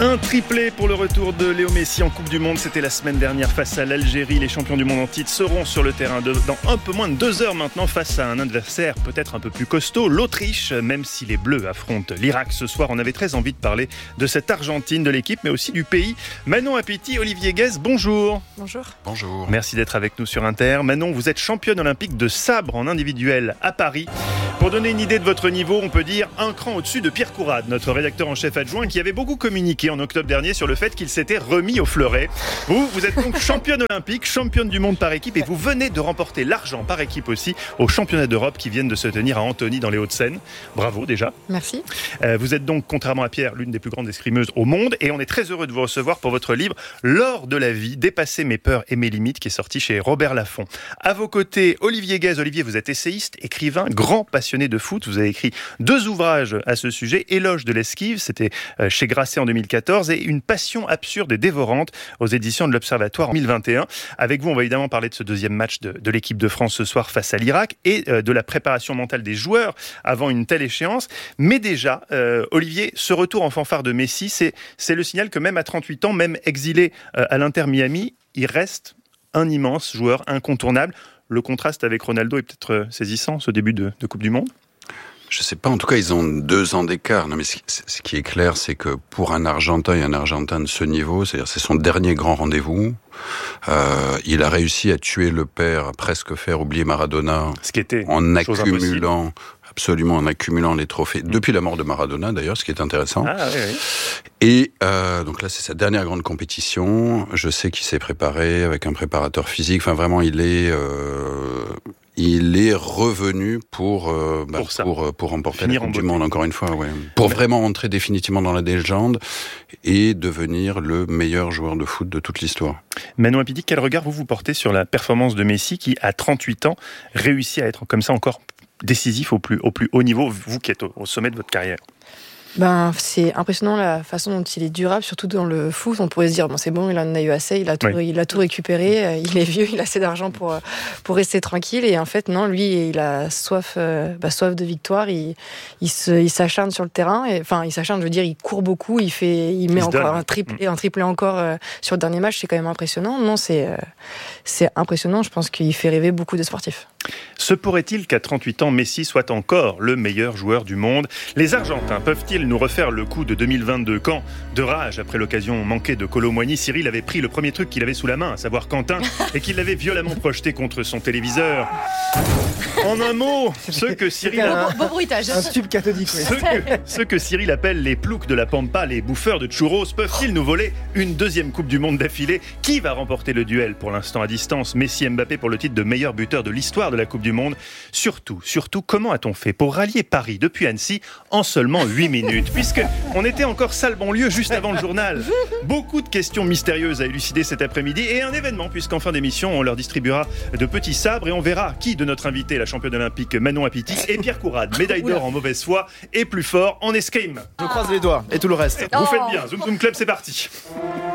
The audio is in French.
Un triplé pour le retour de Léo Messi en Coupe du Monde. C'était la semaine dernière face à l'Algérie. Les champions du monde en titre seront sur le terrain dans un peu moins de 2 heures maintenant face à un adversaire peut-être un peu plus costaud, l'Autriche. Même si les Bleus affrontent l'Irak ce soir, on avait très envie de parler de cette Argentine, de l'équipe, mais aussi du pays. Manon Apiti, Olivier Guez, bonjour. Bonjour. Bonjour. Merci d'être avec nous sur Inter. Manon, vous êtes championne olympique de sabre en individuel à Paris. Pour donner une idée de votre niveau, on peut dire un cran au-dessus de Pierre Courade, notre rédacteur en chef adjoint, qui avait beaucoup communiqué en octobre dernier sur le fait qu'il s'était remis au fleuret. Vous êtes donc championne olympique, championne du monde par équipe, et vous venez de remporter l'argent par équipe aussi aux championnats d'Europe qui viennent de se tenir à Antony dans les Hauts-de-Seine. Bravo déjà. Merci. Vous êtes donc, contrairement à Pierre, l'une des plus grandes escrimeuses au monde, et on est très heureux de vous recevoir pour votre livre L'or de la vie, dépasser mes peurs et mes limites, qui est sorti chez Robert Laffont. À vos côtés, Olivier Guez. Olivier, vous êtes essayiste, écrivain, grand passionné de foot. Vous avez écrit 2 ouvrages à ce sujet, Éloge de l'esquive, c'était chez Grasset en 2014, et Une passion absurde et dévorante aux éditions de l'Observatoire en 2021. Avec vous, on va évidemment parler de ce deuxième match de l'équipe de France ce soir face à l'Irak et de la préparation mentale des joueurs avant une telle échéance. Mais déjà, Olivier, ce retour en fanfare de Messi, c'est le signal que même à 38 ans, même exilé à l'Inter Miami, il reste un immense joueur incontournable. Le contraste avec Ronaldo est peut-être saisissant, ce début de Coupe du Monde. Je sais pas, en tout cas, ils ont 2 ans d'écart. Non, mais ce qui est clair, c'est que pour un Argentin et un Argentin de ce niveau, c'est-à-dire c'est son dernier grand rendez-vous. Il a réussi à tuer le père, à presque faire oublier Maradona, ce qui était en accumulant les trophées depuis la mort de Maradona, d'ailleurs, ce qui est intéressant. Ah, oui. Et donc là, c'est sa dernière grande compétition. Je sais qu'il s'est préparé avec un préparateur physique. Enfin, vraiment, il est revenu pour remporter la Coupe du Monde, encore une fois. Ouais. Pour vraiment entrer définitivement dans la légende et devenir le meilleur joueur de foot de toute l'histoire. Manon Apiti, quel regard vous portez sur la performance de Messi qui, à 38 ans, réussit à être comme ça encore décisif au plus haut niveau, vous qui êtes au sommet de votre carrière? C'est impressionnant la façon dont il est durable, surtout dans le foot. On pourrait se dire, c'est bon, il en a eu assez, il a tout récupéré, il est vieux, il a assez d'argent pour rester tranquille. Et en fait, non, lui, il a soif de victoire, il s'acharne sur le terrain. Il s'acharne, je veux dire, il court beaucoup, il met encore un triplé encore sur le dernier match, c'est quand même impressionnant. Non, c'est impressionnant, je pense qu'il fait rêver beaucoup de sportifs. Se pourrait-il qu'à 38 ans, Messi soit encore le meilleur joueur du monde? Les Argentins peuvent-ils nous refaire le coup de 2022 quand, de rage après l'occasion manquée de Kolo Muani, Cyril avait pris le premier truc qu'il avait sous la main, à savoir Quentin, et qu'il l'avait violemment projeté contre son téléviseur? En un mot, ce que Cyril... Beau bruitage. Un tube cathodique, oui. Ce que Cyril appelle les ploucs de la Pampa, les bouffeurs de churros, peuvent-ils nous voler une 2e Coupe du Monde d'affilée? Qui va remporter le duel pour l'instant à distance? Messi-Mbappé pour le titre de meilleur buteur de l'histoire de la Coupe du Monde. Surtout, comment a-t-on fait pour rallier Paris depuis Annecy en seulement 8 minutes? Puisque on était encore salle banlieue juste avant le journal. Beaucoup de questions mystérieuses à élucider cet après-midi et un événement, puisqu'en fin d'émission, on leur distribuera de petits sabres et on verra qui de notre invité, la championne olympique Manon Apiti, et Pierre Courade, médaille d'or en mauvaise foi et plus fort en escrime. Je croise les doigts et tout le reste. Vous faites bien. Zoom Zoom Club, c'est parti.